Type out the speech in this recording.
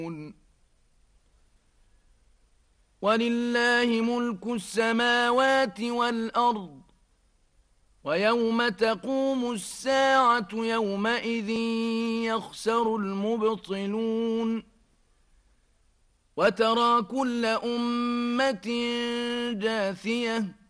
ولله ملك السماوات والأرض ويوم تقوم الساعة يومئذ يخسر المبطلون وترى كل أمة جاثية